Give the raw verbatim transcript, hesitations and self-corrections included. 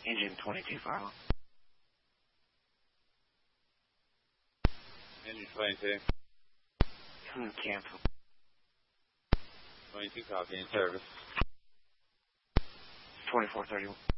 Engine twenty-two final. Engine twenty-two. Hmm, cancel. twenty-two copy in service. twenty-four thirty-one.